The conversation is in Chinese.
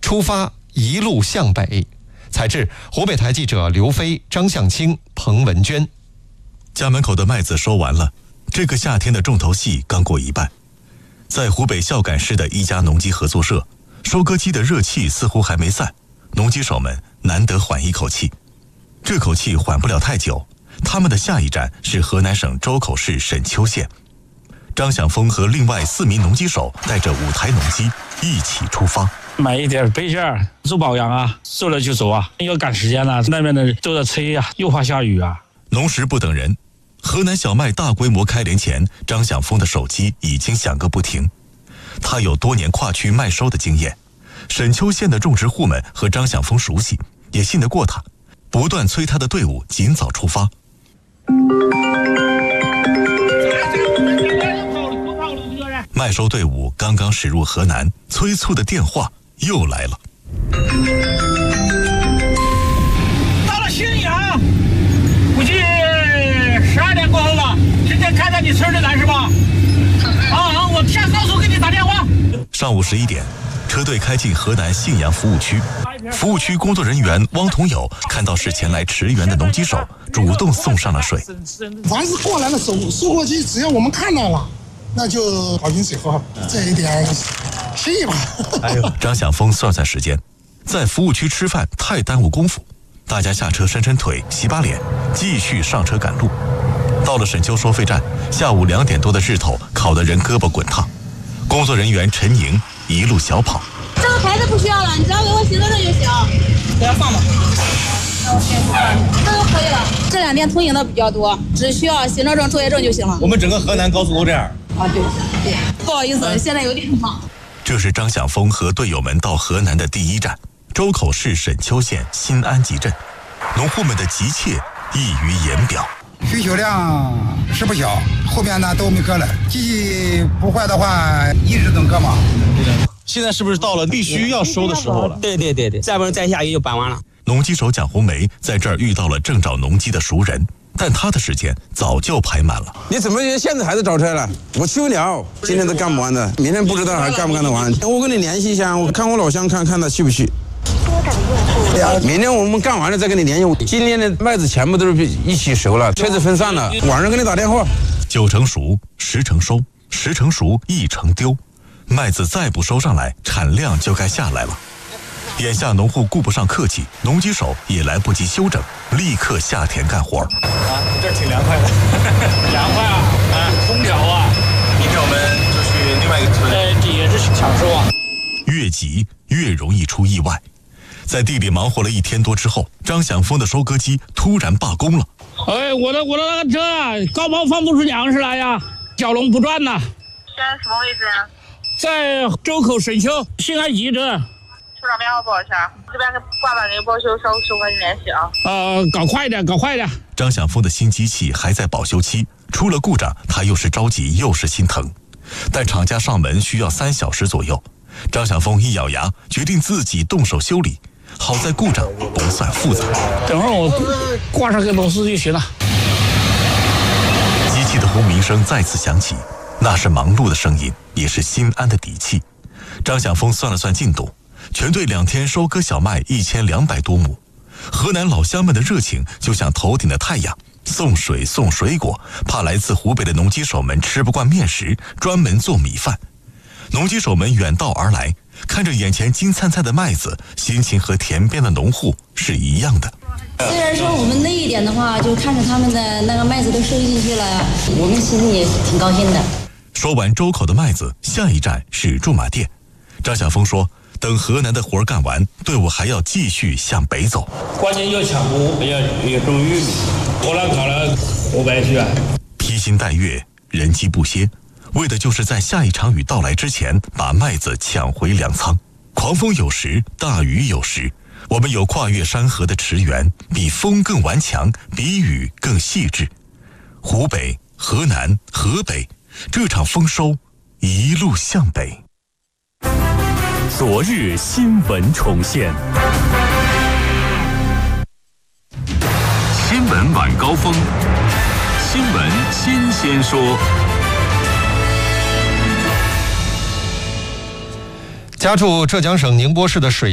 出发一路向北。采制湖北台记者刘飞、张向清、彭文娟。 家门口的麦子收完了，这个夏天的重头戏刚过一半。在湖北孝感市的一家农机合作社，收割机的热气似乎还没散，农机手们难得缓一口气。这口气缓不了太久，他们的下一站是河南省周口市沈丘县。张响峰和另外4名农机手带着5台农机一起出发， 买一点备件，做保养啊，做了就走啊，要赶时间了，那边的都在催啊，又怕下雨啊。 农时不等人，河南小麦大规模开镰前，张响峰的手机已经响个不停。他有多年跨区麦收的经验，沈丘县的种植户们和张响峰熟悉，也信得过他，不断催他的队伍尽早出发。麦收队伍刚刚驶入河南，催促的电话又来了。 到了信阳，估计12点过后了，今天看在你村里来是吧？我下高速给你打电话。 上午11点，车队开进河南信阳服务区。服务区工作人员汪同友看到是前来驰援的农机手，主动送上了水。 凡是过来的收获机，只要我们看到了，那就好饮水喝，这一点心意吧。 张响峰算算时间，在服务区吃饭太耽误功夫，大家下车伸伸腿，洗把脸，继续上车赶路。到了沈丘收费站，下午2点多的日头烤得人胳膊滚烫。工作人员陈宁一路小跑。 这个牌子不需要了，你只要给我行车证就行。给他放吧。这就可以了。这2天通行的比较多，只需要行车证、作业证就行了。 我们整个河南高速都这样。 对，不好意思，现在有点忙。 这是张响峰和队友们到河南的第一站，周口市沈丘县新安集镇。农户们的急切溢于言表。 需求量是不小，后边呢都没割了，机器不坏的话一直能割嘛。 现在是不是到了必须要收的时候了？ 对，再不然再下雨就搬完了。 农机手蒋红梅在这儿遇到了正找农机的熟人，但他的时间早就排满了。 你怎么现在还在找车了？我去不了，今天都干不完的，明天不知道还干不干得完。我跟你联系一下，我看我老乡看他去不去。明天我们干完了再跟你联系。今天的麦子全部都是一起熟了，车子分散了，晚上给你打电话。 9成熟，10成收，10成熟1成丢，麦子再不收上来，产量就该下来了。眼下农户顾不上客气，农机手也来不及休整，立刻下田干活。 这挺凉快的。 凉快啊！空调啊！ 明天我们就去另外一个村。 这也是享受啊。 越急越容易出意外。在地里忙活了1天多之后，张响峰的收割机突然罢工了。 我的那个车啊，高抛放不出粮食来呀，小龙不转呐。 现在什么位置啊？ 在周口沈丘新安集镇。 出场编号报一下，这边挂把那个报修收和你联系啊。 搞快点。 张响峰的新机器还在保修期，出了故障，他又是着急又是心疼。但厂家上门需要3小时左右，张响峰一咬牙，决定自己动手修理。好在故障不算复杂， 等会儿我挂上个螺丝就行了。 机器的轰鸣声再次响起，那是忙碌的声音，也是心安的底气。张响峰算了算进度，全队2天收割小麦1200多亩。河南老乡们的热情就像头顶的太阳，送水送水果，怕来自湖北的农机手们吃不惯面食，专门做米饭。农机手们远道而来，看着眼前金灿灿的麦子，心情和田边的农户是一样的。 虽然说我们累一点的话，就看着他们的那个麦子都收进去了，我们心里也挺高兴的。 收完周口的麦子，下一站是驻马店。张晓峰说，等河南的活干完，队伍还要继续向北走。 关键要抢湖北，要种玉米，河南搞了湖北去啊。 披星戴月，人机不歇，为的就是在下一场雨到来之前，把麦子抢回粮仓。狂风有时，大雨有时，我们有跨越山河的驰援，比风更顽强，比雨更细致。湖北、河南、河北，这场丰收一路向北。 昨日新闻重现，新闻晚高峰，新闻新鲜说。 家住浙江省宁波市的水